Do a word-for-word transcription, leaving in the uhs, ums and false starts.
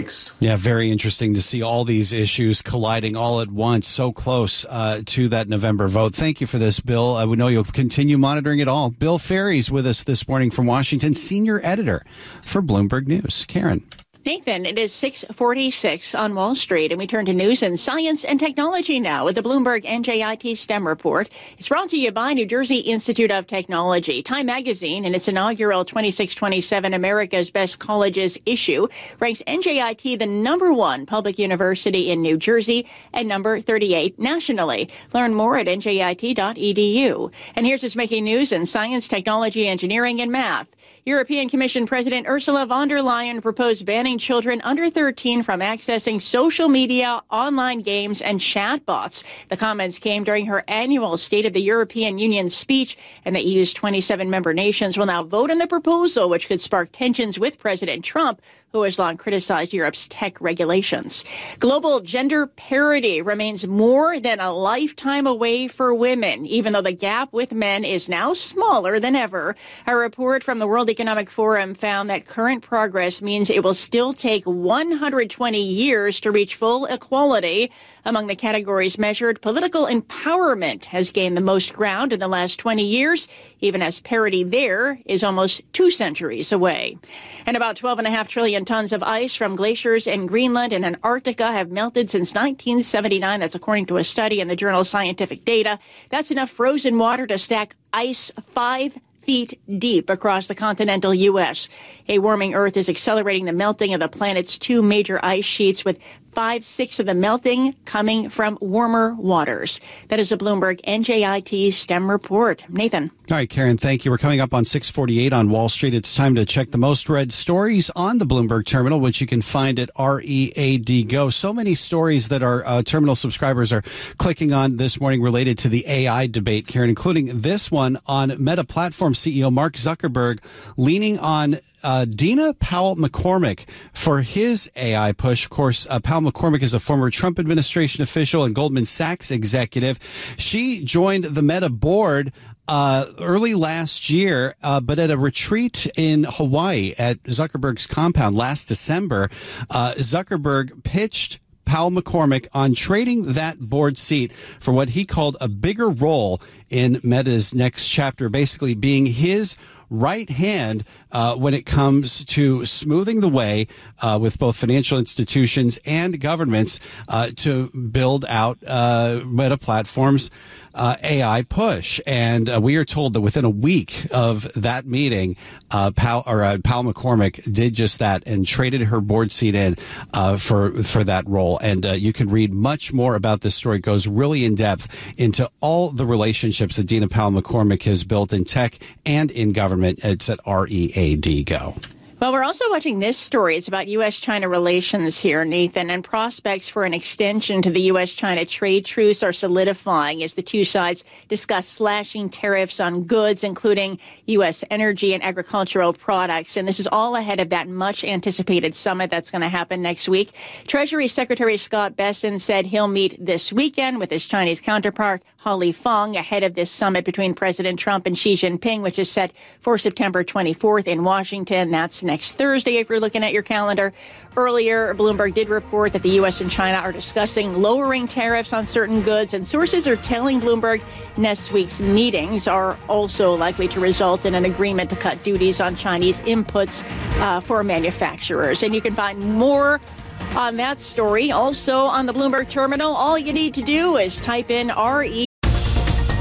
weeks. Yeah, very interesting to see all these issues colliding all at once, so close uh, to that November vote. Thank you for this, Bill. Uh, we know you'll continue monitoring it all. Bill Ferry's with us this morning from Washington, senior editor for Bloomberg News. Karen. Nathan, it is six forty-six on Wall Street, and we turn to news and science and technology now with the Bloomberg N J I T STEM report. It's brought to you by New Jersey Institute of Technology. Time Magazine, in its inaugural twenty-six twenty-seven America's Best Colleges issue, ranks N J I T the number one public university in New Jersey and number thirty-eight nationally. Learn more at N J I T dot E D U. And here's what's making news in science, technology, engineering, and math. European Commission President Ursula von der Leyen proposed banning children under thirteen from accessing social media, online games, and chatbots. The comments came during her annual State of the European Union speech, and the E U's twenty-seven member nations will now vote on the proposal, which could spark tensions with President Trump, who has long criticized Europe's tech regulations. Global gender parity remains more than a lifetime away for women, even though the gap with men is now smaller than ever. A report from the World Economic Forum found that current progress means it will still take one hundred twenty years to reach full equality. Among the categories measured, political empowerment has gained the most ground in the last twenty years, even as parity there is almost two centuries away. And about twelve and a half trillion tons of ice from glaciers in Greenland and Antarctica have melted since nineteen seventy-nine. That's according to a study in the journal Scientific Data. That's enough frozen water to stack ice five feet deep across the continental U S. A warming Earth is accelerating the melting of the planet's two major ice sheets, with five-sixths of the melting coming from warmer waters. That is a Bloomberg N J I T STEM report. Nathan. All right, Karen, thank you. We're coming up on six forty-eight on Wall Street. It's time to check the most read stories on the Bloomberg Terminal, which you can find at R E A D Go. So many stories that our uh, terminal subscribers are clicking on this morning related to the A I debate, Karen, including this one on Meta Platform C E O Mark Zuckerberg leaning on Uh, Dina Powell-McCormick for his A I push. Of course, uh, Powell-McCormick is a former Trump administration official and Goldman Sachs executive. She joined the Meta board uh, early last year, uh, but at a retreat in Hawaii at Zuckerberg's compound last December, uh, Zuckerberg pitched Powell-McCormick on trading that board seat for what he called a bigger role in Meta's next chapter, basically being his right hand uh, when it comes to smoothing the way uh, with both financial institutions and governments uh, to build out uh, Meta Platforms' uh, A I push. And uh, we are told that within a week of that meeting, uh, Powell, or, uh, Powell-McCormick did just that and traded her board seat in uh, for for that role. And uh, you can read much more about this story. It goes really in depth into all the relationships that Dina Powell-McCormick has built in tech and in government. It's at R E A D Go. Well, we're also watching this story. It's about U S China relations here, Nathan, and prospects for an extension to the U S China trade truce are solidifying as the two sides discuss slashing tariffs on goods, including U S energy and agricultural products. And this is all ahead of that much-anticipated summit that's going to happen next week. Treasury Secretary Scott Bessent said he'll meet this weekend with his Chinese counterpart, Holly Fong, ahead of this summit between President Trump and Xi Jinping, which is set for September twenty-fourth in Washington. That's next Thursday, if you're looking at your calendar. Earlier, Bloomberg did report that the U S and China are discussing lowering tariffs on certain goods, and sources are telling Bloomberg next week's meetings are also likely to result in an agreement to cut duties on Chinese inputs uh, for manufacturers. And you can find more on that story also on the Bloomberg Terminal. All you need to do is type in R E